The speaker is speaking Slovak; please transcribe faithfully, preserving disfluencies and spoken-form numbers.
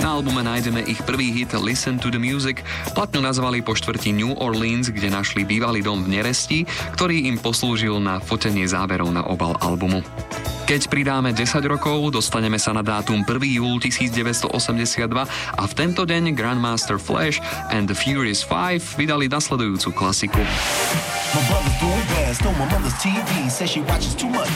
Na albume nájdeme ich prvý hit Listen to the Music. Platňu nazvali po štvrti New Orleans, kde našli bývalý dom v neresti, ktorý im poslúžil na fotenie záberov na obal albumu. Keď pridáme desať rokov, dostaneme sa na dátum prvého júla devätnásťstoosemdesiatdva a v tento deň Grandmaster Flash and the Furious Five vydali nasledujúcu klasiku. My brother's doing bad, stole my mother's T V, says she watches too much